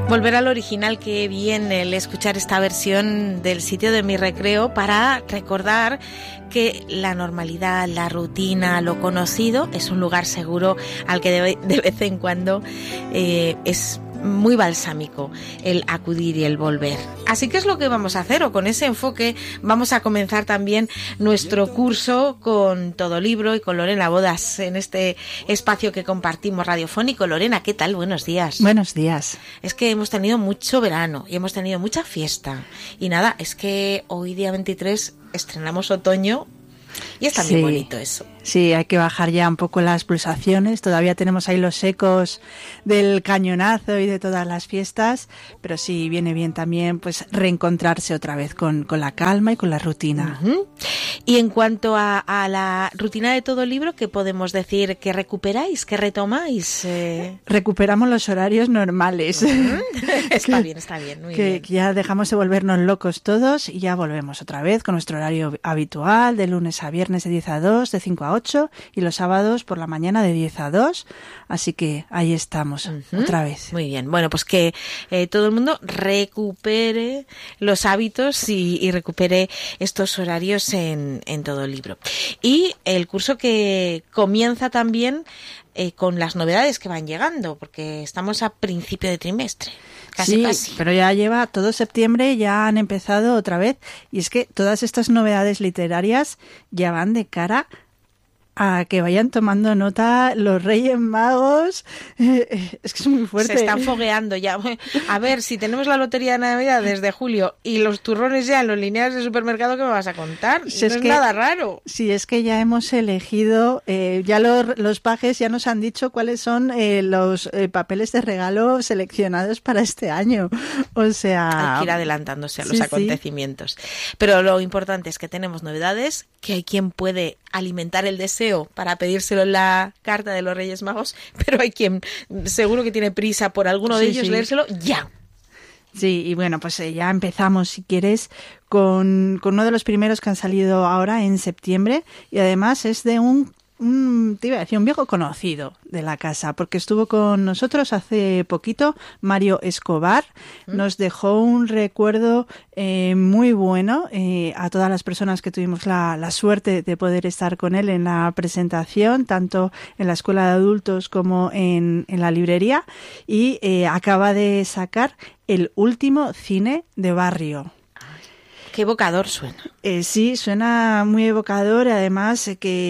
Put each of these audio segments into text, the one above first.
Volver al original, qué bien el escuchar esta versión del Sitio de mi recreo para recordar que la normalidad, la rutina, lo conocido es un lugar seguro al que de vez en cuando es muy balsámico el acudir y el volver. Así que es lo que vamos a hacer, o con ese enfoque vamos a comenzar también nuestro curso con Todo Libro y con Lorena Bodas en este espacio que compartimos radiofónico. Lorena, ¿qué tal? Buenos días. Buenos días. Es que hemos tenido mucho verano y hemos tenido mucha fiesta. Y nada, es que hoy día 23 estrenamos otoño y es también bonito eso. Sí, hay que bajar ya un poco las pulsaciones. Todavía tenemos ahí los ecos del cañonazo y de todas las fiestas, pero sí viene bien también pues reencontrarse otra vez con la calma y con la rutina. Uh-huh. Y en cuanto a la rutina de Todo Libro, ¿qué podemos decir? ¿Que recuperáis? ¿Que retomáis? Recuperamos los horarios normales. Uh-huh. Está bien, muy bien. Que ya dejamos de volvernos locos todos y ya volvemos otra vez con nuestro horario habitual, de lunes a viernes de 10 a 2, de 5 a 8 y los sábados por la mañana de 10 a 2, así que ahí estamos, otra vez. Muy bien, bueno, pues que todo el mundo recupere los hábitos y recupere estos horarios en Todo Libro. Y el curso que comienza también con las novedades que van llegando, porque estamos a principio de trimestre. Casi. Pero ya lleva todo septiembre, ya han empezado otra vez, y es que todas estas novedades literarias ya van de cara a que vayan tomando nota los Reyes Magos. Es que es muy fuerte. Se están fogueando ya. A ver, si tenemos la lotería de Navidad desde julio y los turrones ya en los lineales de supermercado, ¿qué me vas a contar? Si no es nada raro. Sí, es que ya hemos elegido, ya los pajes ya nos han dicho cuáles son los papeles de regalo seleccionados para este año. O sea, hay que ir adelantándose a los acontecimientos. Pero lo importante es que tenemos novedades, que hay quien puede alimentar el deseo para pedírselo en la carta de los Reyes Magos, pero hay quien seguro que tiene prisa por alguno de ellos leérselo ya. Sí, y bueno, pues ya empezamos, si quieres, con uno de los primeros que han salido ahora en septiembre, y además es de te iba a decir, un viejo conocido de la casa, porque estuvo con nosotros hace poquito. Mario Escobar nos dejó un recuerdo muy bueno a todas las personas que tuvimos la suerte de poder estar con él en la presentación, tanto en la Escuela de Adultos como en la librería, y acaba de sacar el último cine de barrio. Qué evocador suena. Sí, suena muy evocador, además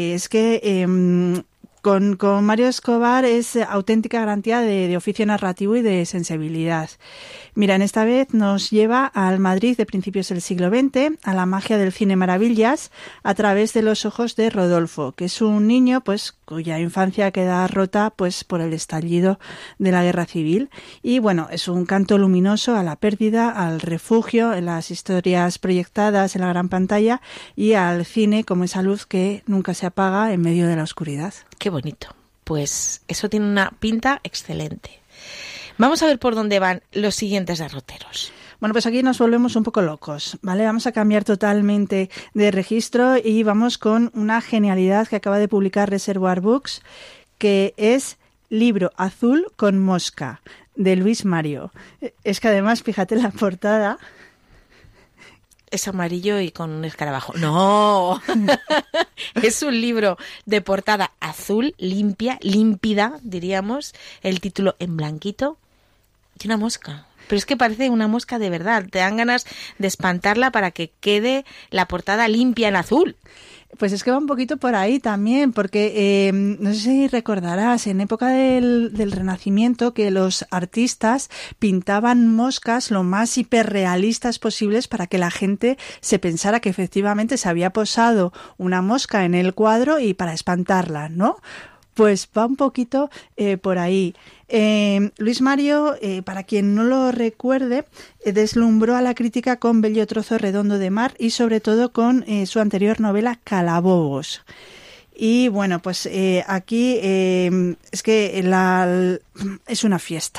con Mario Escobar es auténtica garantía de oficio narrativo y de sensibilidad. Mira, en esta vez nos lleva al Madrid de principios del siglo XX, a la magia del cine maravillas, a través de los ojos de Rodolfo, que es un niño pues cuya infancia queda rota pues por el estallido de la Guerra Civil. Y bueno, es un canto luminoso a la pérdida, al refugio en las historias proyectadas en la gran pantalla y al cine como esa luz que nunca se apaga en medio de la oscuridad. Qué bonito. Pues eso tiene una pinta excelente. Vamos a ver por dónde van los siguientes derroteros. Bueno, pues aquí nos volvemos un poco locos, ¿vale? Vamos a cambiar totalmente de registro y vamos con una genialidad que acaba de publicar Reservoir Books, que es Libro Azul con Mosca, de Luis Mario. Es que además, fíjate la portada. Es amarillo y con un escarabajo. ¡No! Es un libro de portada azul, límpida, diríamos. El título en blanquito. Y una mosca. Pero es que parece una mosca de verdad. Te dan ganas de espantarla para que quede la portada limpia en azul. Pues es que va un poquito por ahí también, porque no sé si recordarás, en época del Renacimiento, que los artistas pintaban moscas lo más hiperrealistas posibles para que la gente se pensara que efectivamente se había posado una mosca en el cuadro y para espantarla, ¿no? Pues va un poquito por ahí. Luis Mario, para quien no lo recuerde, deslumbró a la crítica con Bello trozo redondo de mar y sobre todo con su anterior novela Calabobos. Y bueno, pues aquí es que es una fiesta.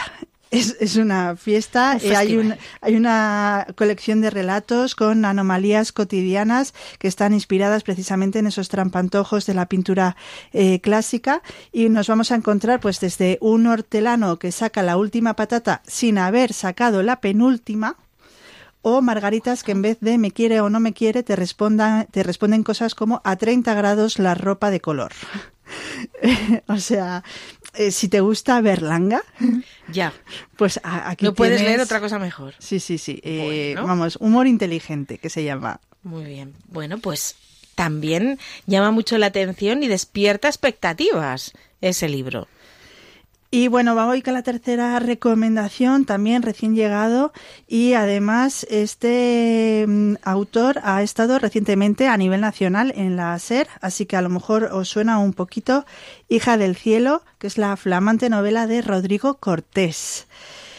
Es una fiesta, hay una colección de relatos con anomalías cotidianas que están inspiradas precisamente en esos trampantojos de la pintura clásica, y nos vamos a encontrar pues desde un hortelano que saca la última patata sin haber sacado la penúltima, o margaritas que en vez de me quiere o no me quiere te responden cosas como a 30 grados la ropa de color. O sea, si te gusta Berlanga, ya, pues aquí no puedes leer otra cosa mejor. Sí. Bueno. Vamos, humor inteligente, que se llama. Muy bien. Bueno, pues también llama mucho la atención y despierta expectativas ese libro. Y bueno, vamos con la tercera recomendación, también recién llegado, y además este autor ha estado recientemente a nivel nacional en la SER, así que a lo mejor os suena un poquito. Hija del cielo, que es la flamante novela de Rodrigo Cortés.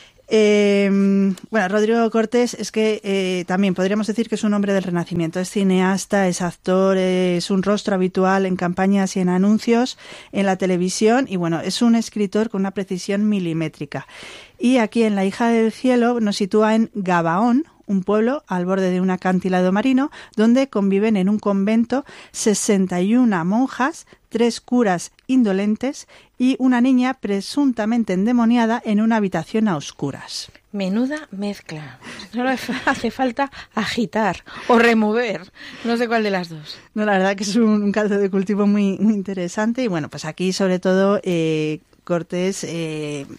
Bueno, Rodrigo Cortés es que también podríamos decir que es un hombre del Renacimiento. Es cineasta, es actor, es un rostro habitual en campañas y en anuncios en la televisión, y bueno, es un escritor con una precisión milimétrica. Y aquí en La hija del cielo nos sitúa en Gabaón, un pueblo al borde de un acantilado marino, donde conviven en un convento 61 monjas, 3 curas indolentes y una niña presuntamente endemoniada en una habitación a oscuras. Menuda mezcla. Solo hace falta agitar o remover. No sé cuál de las dos. No, la verdad que es un caldo de cultivo muy interesante. Y bueno, pues aquí sobre todo Cortés, en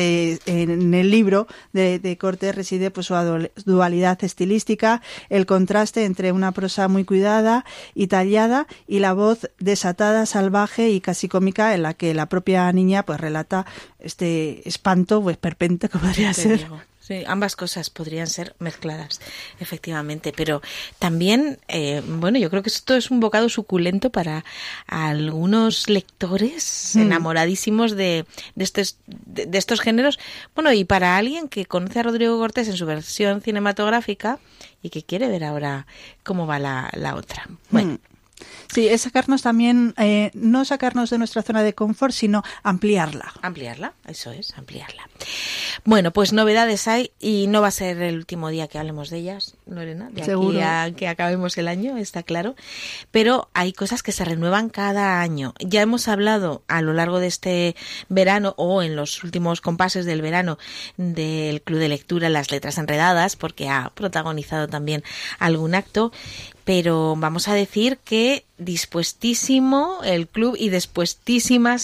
el libro de Cortés reside pues su dualidad estilística, el contraste entre una prosa muy cuidada y tallada y la voz desatada, salvaje y casi cómica, en la que la propia niña pues relata este espanto o esperpento que podría ser. Diego. Sí, ambas cosas podrían ser mezcladas, efectivamente, pero también, bueno, yo creo que esto es un bocado suculento para algunos lectores enamoradísimos de estos géneros, bueno, y para alguien que conoce a Rodrigo Cortés en su versión cinematográfica y que quiere ver ahora cómo va la otra. Bueno. Sí, es sacarnos también, no sacarnos de nuestra zona de confort, sino ampliarla. Ampliarla, eso es, ampliarla. Bueno, pues novedades hay y no va a ser el último día que hablemos de ellas, Lorena, de Seguro. aquí a que acabemos el año, está claro. Pero hay cosas que se renuevan cada año. Ya hemos hablado a lo largo de este verano o en los últimos compases del verano del Club de Lectura Las Letras Enredadas, porque ha protagonizado también algún acto. Pero vamos a decir que dispuestísimo el club y dispuestísimo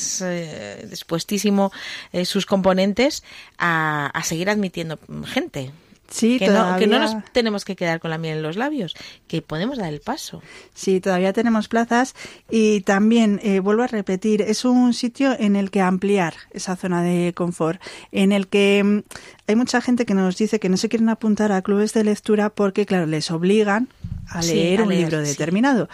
sus componentes a seguir admitiendo gente. Sí, que no nos tenemos que quedar con la miel en los labios, que podemos dar el paso. Sí, todavía tenemos plazas y también, vuelvo a repetir, es un sitio en el que ampliar esa zona de confort, en el que hay mucha gente que nos dice que no se quieren apuntar a clubes de lectura porque, claro, les obligan a leer un libro determinado.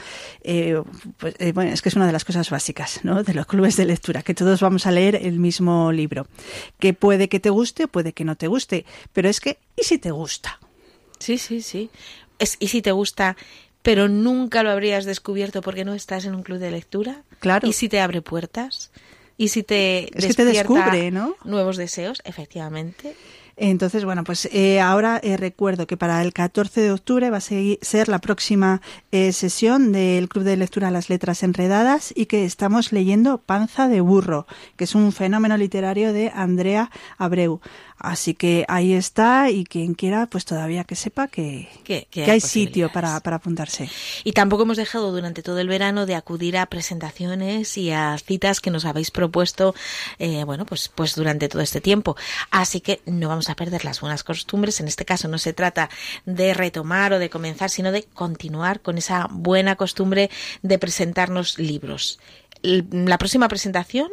Bueno, es que es una de las cosas básicas, ¿no?, de los clubes de lectura, que todos vamos a leer el mismo libro, que puede que te guste o puede que no te guste, pero es que, ¿y si te gusta? Sí. ¿Y si te gusta, pero nunca lo habrías descubierto porque no estás en un club de lectura? Claro. ¿Y si te abre puertas? ¿Y si te es que te descubre, ¿no?, nuevos deseos? Efectivamente. Entonces, bueno, pues ahora recuerdo que para el 14 de octubre va a ser la próxima sesión del Club de Lectura Las Letras Enredadas y que estamos leyendo Panza de burro, que es un fenómeno literario de Andrea Abreu. Así que ahí está, y quien quiera, pues todavía que sepa que hay sitio para apuntarse. Y tampoco hemos dejado durante todo el verano de acudir a presentaciones y a citas que nos habéis propuesto, bueno, pues durante todo este tiempo. Así que no vamos a perder las buenas costumbres. En este caso no se trata de retomar o de comenzar, sino de continuar con esa buena costumbre de presentarnos libros. La próxima presentación,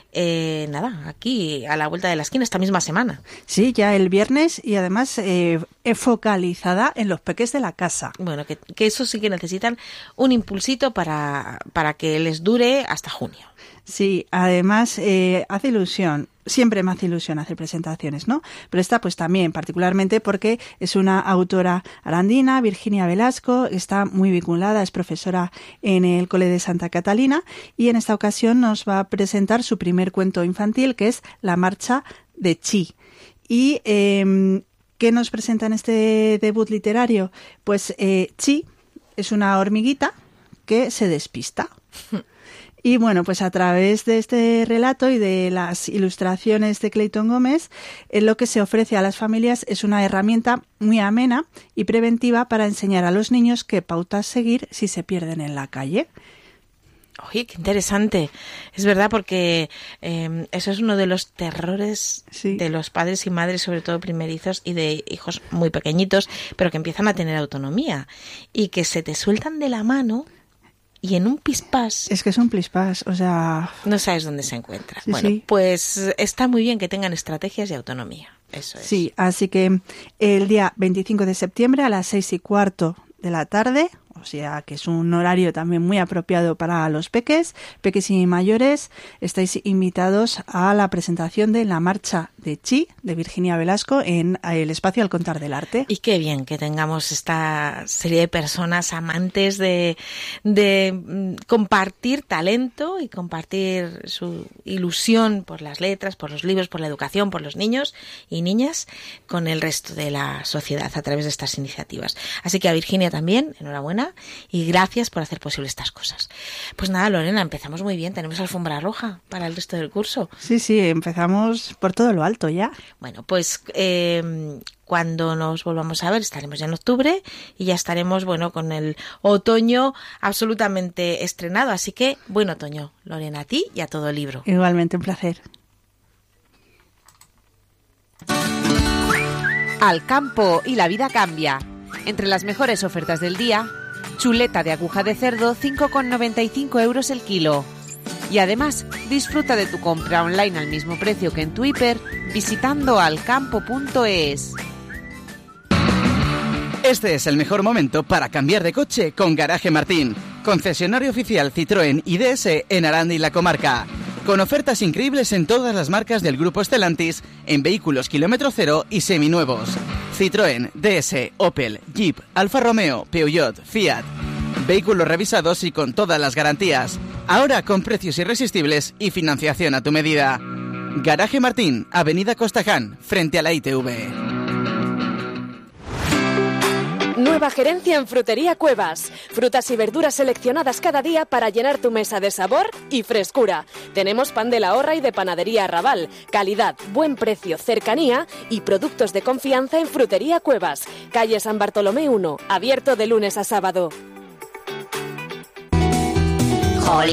aquí a la vuelta de la esquina, esta misma semana. Sí, ya el viernes, y además focalizada en los peques de la casa. Bueno, que eso sí que necesitan un impulsito para que les dure hasta junio. Sí, además hace ilusión. Siempre me hace ilusión hacer presentaciones, ¿no? Pero esta pues también, particularmente porque es una autora arandina, Virginia Velasco, está muy vinculada, es profesora en el Cole de Santa Catalina, y en esta ocasión nos va a presentar su primer cuento infantil, que es La marcha de Chi. Y ¿qué nos presenta en este debut literario? Pues Chi es una hormiguita que se despista. Y bueno, pues a través de este relato y de las ilustraciones de Clayton Gómez, lo que se ofrece a las familias es una herramienta muy amena y preventiva para enseñar a los niños qué pautas seguir si se pierden en la calle. Oye, qué interesante. Es verdad, porque eso es uno de los terrores de los padres y madres, sobre todo primerizos, y de hijos muy pequeñitos, pero que empiezan a tener autonomía y que se te sueltan de la mano y en un pispás... Es que es un pispás, o sea... No sabes dónde se encuentra. Sí, bueno, sí. Pues está muy bien que tengan estrategias y autonomía. Eso es. Sí, así que el día 25 de septiembre a las 6:15 de la tarde, o sea que es un horario también muy apropiado para los peques y mayores, estáis invitados a la presentación de La Marcha de Chi, de Virginia Velasco, en el espacio Al Contar del Arte. Y qué bien que tengamos esta serie de personas amantes de compartir talento y compartir su ilusión por las letras, por los libros, por la educación, por los niños y niñas con el resto de la sociedad a través de estas iniciativas. Así que a Virginia también, enhorabuena. Y gracias por hacer posible estas cosas. Pues nada, Lorena, empezamos muy bien. Tenemos alfombra roja para el resto del curso. Sí, empezamos por todo lo alto ya. Bueno, pues cuando nos volvamos a ver estaremos ya en octubre y ya estaremos, con el otoño absolutamente estrenado. Así que, buen otoño, Lorena, a ti y a todo el libro. Igualmente, un placer. Al campo y la vida cambia. Entre las mejores ofertas del día, chuleta de aguja de cerdo, 5,95 € el kilo. Y además, disfruta de tu compra online al mismo precio que en tu hiper visitando alcampo.es. Este es el mejor momento para cambiar de coche con Garaje Martín, concesionario oficial Citroën y DS en Aranda y la comarca. Con ofertas increíbles en todas las marcas del grupo Stellantis, en vehículos kilómetro cero y seminuevos. Citroën, DS, Opel, Jeep, Alfa Romeo, Peugeot, Fiat. Vehículos revisados y con todas las garantías. Ahora con precios irresistibles y financiación a tu medida. Garaje Martín, Avenida Costaján, frente a la ITV. Nueva gerencia en Frutería Cuevas. Frutas y verduras seleccionadas cada día para llenar tu mesa de sabor y frescura. Tenemos pan de la Horra y de Panadería Raval. Calidad, buen precio, cercanía y productos de confianza en Frutería Cuevas. Calle San Bartolomé 1, abierto de lunes a sábado.